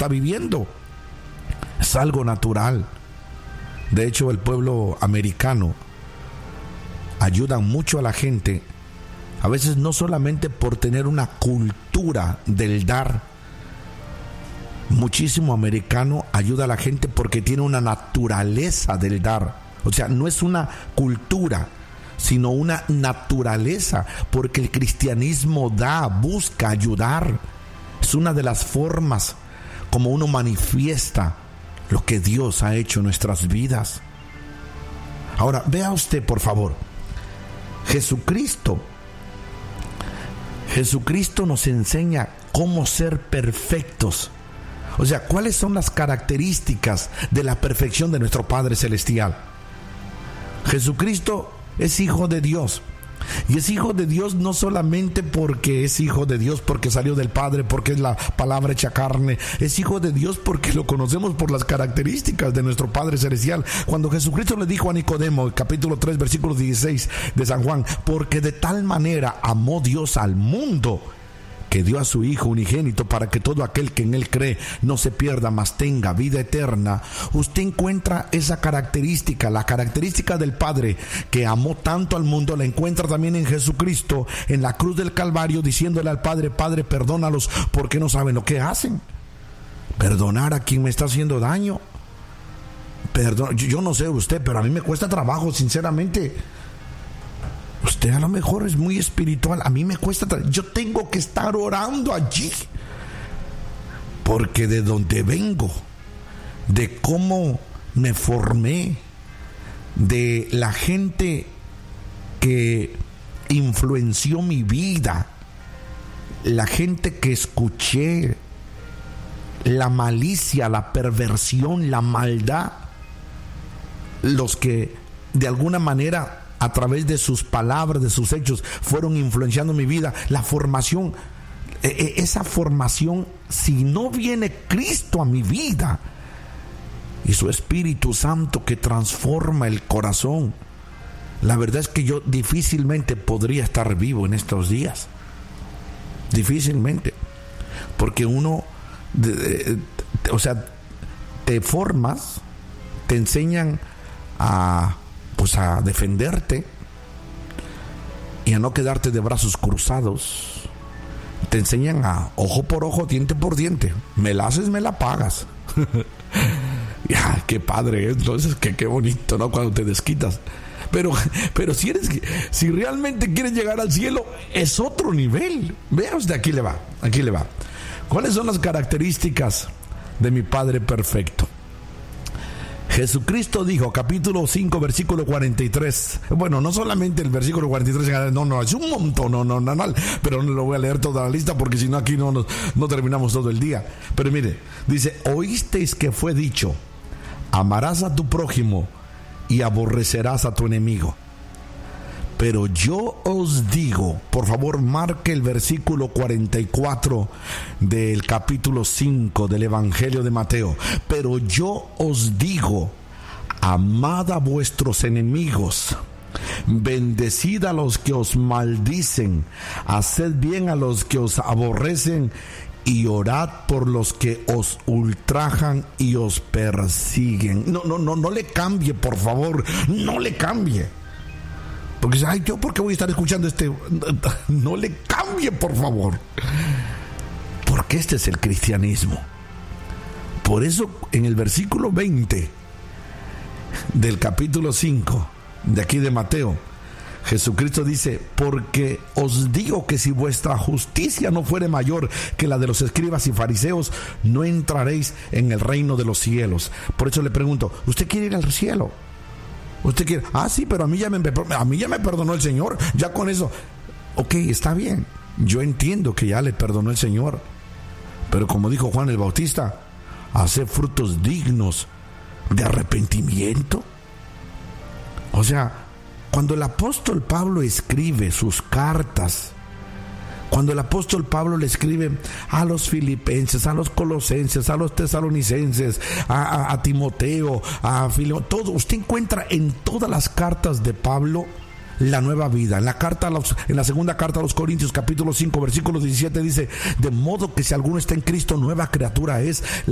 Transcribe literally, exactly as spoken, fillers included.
está viviendo. Es algo natural. De hecho, el pueblo americano ayuda mucho a la gente, a veces no solamente por tener una cultura del dar. Muchísimo americano ayuda a la gente porque tiene una naturaleza del dar. O sea, no es una cultura, sino una naturaleza, porque el cristianismo da, busca ayudar. Es una de las formas como uno manifiesta lo que Dios ha hecho en nuestras vidas. Ahora, vea usted, por favor, Jesucristo, Jesucristo nos enseña cómo ser perfectos. O sea, ¿cuáles son las características de la perfección de nuestro Padre Celestial? Jesucristo es hijo de Dios. Y es hijo de Dios no solamente porque es hijo de Dios, porque salió del Padre, porque es la palabra hecha carne. Es hijo de Dios porque lo conocemos por las características de nuestro Padre Celestial. Cuando Jesucristo le dijo a Nicodemo, capítulo tres, versículo dieciséis de San Juan, porque de tal manera amó Dios al mundo, que dio a su Hijo unigénito para que todo aquel que en Él cree no se pierda, mas tenga vida eterna. Usted encuentra esa característica, la característica del Padre que amó tanto al mundo, la encuentra también en Jesucristo, en la cruz del Calvario, diciéndole al Padre: Padre, perdónalos porque no saben lo que hacen. Perdonar a quien me está haciendo daño. Perdón, yo, yo no sé usted, pero a mí me cuesta trabajo, sinceramente. Usted a lo mejor es muy espiritual, a mí me cuesta, yo tengo que estar orando allí, porque de donde vengo, de cómo me formé, de la gente que influenció mi vida, la gente que escuché, la malicia, la perversión, la maldad, los que de alguna manera a través de sus palabras, de sus hechos, fueron influenciando mi vida. La formación, eh, esa formación, si no viene Cristo a mi vida y su Espíritu Santo que transforma el corazón, la verdad es que yo difícilmente podría estar vivo en estos días. Difícilmente. Porque uno, de, de, de, o sea, te formas, te enseñan a... pues a defenderte y a no quedarte de brazos cruzados. Te enseñan a ojo por ojo, diente por diente. Me la haces, me la pagas. Ya, qué padre, entonces qué, qué bonito, ¿no? Cuando te desquitas. Pero, pero si eres, si realmente quieres llegar al cielo, es otro nivel. Vea usted, aquí le va, aquí le va. ¿Cuáles son las características de mi Padre perfecto? Jesucristo dijo, capítulo cinco, versículo cuarenta y tres. Bueno, no solamente el versículo cuarenta y tres, no, no, es un montón, no, no, no, no, pero no lo voy a leer toda la lista porque si no aquí no, no, no terminamos todo el día. Pero mire, dice: oísteis que fue dicho, amarás a tu prójimo y aborrecerás a tu enemigo. Pero yo os digo, por favor marque el versículo cuarenta y cuatro del capítulo cinco del Evangelio de Mateo. Pero yo os digo, amad a vuestros enemigos, bendecid a los que os maldicen, haced bien a los que os aborrecen y orad por los que os ultrajan y os persiguen. No, no, no, no le cambie, por favor, no le cambie. Porque dice: ay, ¿yo por qué voy a estar escuchando este? No le cambie, por favor. Porque este es el cristianismo. Por eso en el versículo veinte del capítulo cinco de aquí de Mateo, Jesucristo dice: porque os digo que si vuestra justicia no fuere mayor que la de los escribas y fariseos, no entraréis en el reino de los cielos. Por eso le pregunto: ¿usted quiere ir al cielo? Usted quiere, ah, sí, pero a mí ya me, a mí ya me perdonó el Señor, ya con eso. Ok, está bien, yo entiendo que ya le perdonó el Señor, pero como dijo Juan el Bautista, hace frutos dignos de arrepentimiento. O sea, cuando el apóstol Pablo escribe sus cartas, cuando el apóstol Pablo le escribe a los filipenses, a los colosenses, a los tesalonicenses, a, a, a Timoteo, a Filemón, todo, usted encuentra en todas las cartas de Pablo la nueva vida. En la carta a los, en la segunda carta a los Corintios, capítulo cinco, versículo diecisiete, dice: de modo que si alguno está en Cristo, nueva criatura es.